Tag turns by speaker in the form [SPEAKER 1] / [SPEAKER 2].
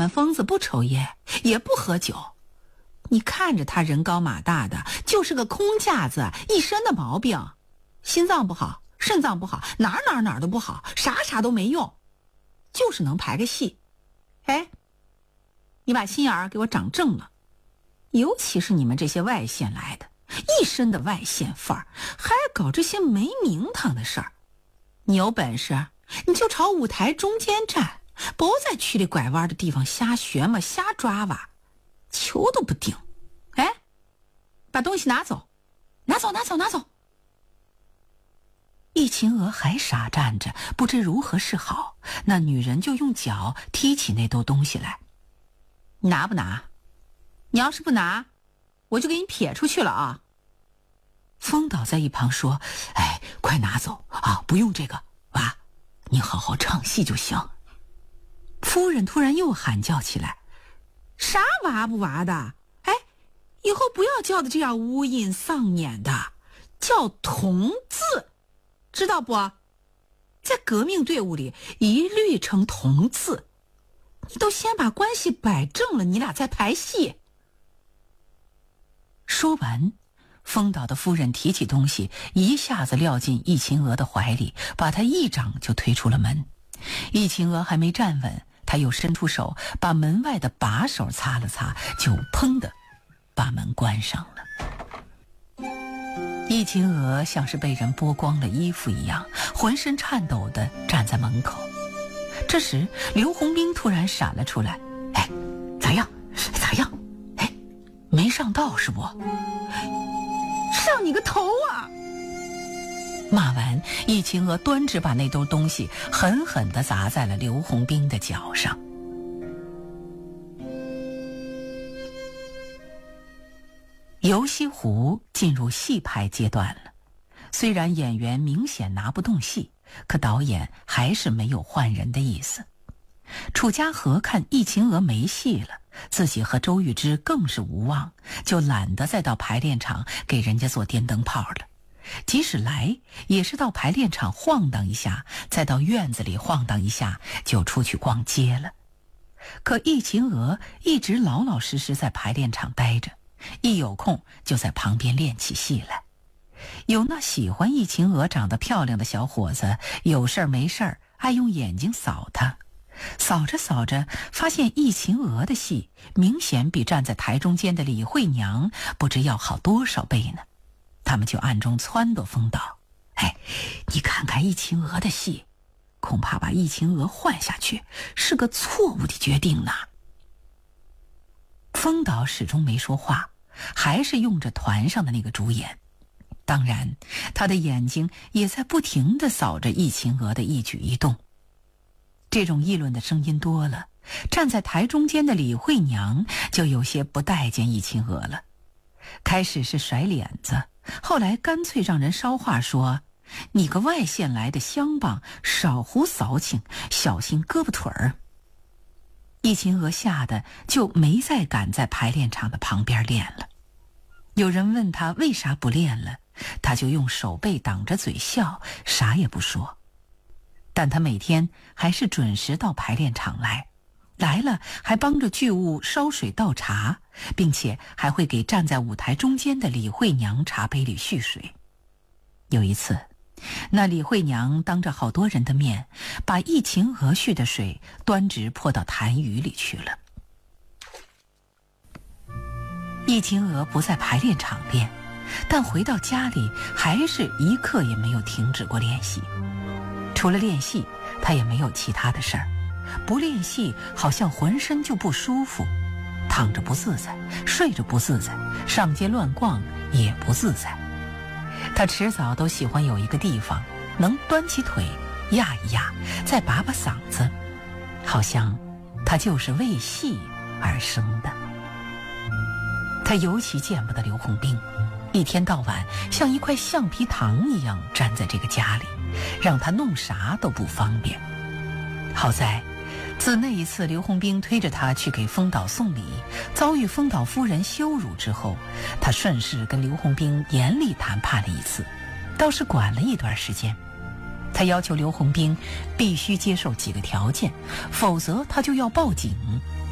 [SPEAKER 1] 们疯子不抽烟，也不喝酒。你看着他人高马大的，就是个空架子，一身的毛病，心脏不好，肾脏不好，哪儿都不好，啥都没用，就是能排个戏。哎，你把心眼儿给我长正了，尤其是你们这些外县来的，一身的外县范儿，还搞这些没名堂的事儿。你有本事你就朝舞台中间站，不在区里拐弯的地方瞎学嘛，瞎抓哇，球都不顶。哎，把东西拿走，拿走。易秦娥还傻站着，不知如何是好。那女人就用脚踢起那兜东西来。你拿不拿？你要是不拿，我就给你撇出去了啊！风倒在一旁说：“哎，快拿走啊！不用这个，娃，你好好唱戏就行。”夫人突然又喊叫起来：“啥娃不娃的？哎，以后不要叫的这样乌阴丧眼的，叫同字，知道不？在革命队伍里一律称同字。你都先把关系摆正了，你俩再排戏。”说完，风倒的夫人提起东西，一下子撂进易秦娥的怀里，把她一掌就推出了门。易秦娥还没站稳，他又伸出手把门外的把手擦了擦，就砰的把门关上了。易秦娥像是被人剥光了衣服一样，浑身颤抖地站在门口。这时刘洪兵突然闪了出来：“哎，咋样？哎，没上道是不？上你个头啊！”骂完，易秦娥端直把那兜东西狠狠地砸在了刘洪兵的脚上。游西湖进入戏拍阶段了，虽然演员明显拿不动戏，可导演还是没有换人的意思。楚家和看易秦娥没戏了，自己和周玉芝更是无望，就懒得再到排练场给人家做电灯泡了。即使来，也是到排练场晃荡一下，再到院子里晃荡一下，就出去逛街了。可易秦娥一直老老实实在排练场待着，一有空就在旁边练起戏来。有那喜欢易秦娥长得漂亮的小伙子，有事儿没事儿爱用眼睛扫她，扫着扫着，发现易秦娥的戏明显比站在台中间的李慧娘不知要好多少倍呢。他们就暗中撺掇风导：“哎，你看看易秦娥的戏，恐怕把易秦娥换下去是个错误的决定呢。”风导始终没说话，还是用着团上的那个主演。当然，他的眼睛也在不停地扫着易秦娥的一举一动。这种议论的声音多了，站在台中间的李慧娘就有些不待见易秦娥了。开始是甩脸子，后来干脆让人捎话说：“你个外县来的乡棒，少胡扫请，小心胳膊腿儿。”易秦娥吓得就没再敢在排练场的旁边练了。有人问他为啥不练了，他就用手背挡着嘴笑，啥也不说。但他每天还是准时到排练场来，来了还帮着剧务烧水倒茶，并且还会给站在舞台中间的李慧娘茶杯里续水。有一次，那李慧娘当着好多人的面，把易秦娥续的水端直泼到痰盂里去了。易秦娥不在排练场练，但回到家里还是一刻也没有停止过练习。除了练戏，她也没有其他的事儿。不练戏好像浑身就不舒服，躺着不自在，睡着不自在，上街乱逛也不自在。她迟早都喜欢有一个地方能端起腿压一压，再拔拔嗓子，好像她就是为戏而生的。她尤其见不得刘洪兵，一天到晚像一块橡皮糖一样站在这个家里，让他弄啥都不方便。好在自那一次刘洪兵推着他去给风导送礼，遭遇风导夫人羞辱之后，他顺势跟刘洪兵严厉谈判了一次，倒是管了一段时间。他要求刘洪兵必须接受几个条件，否则他就要报警。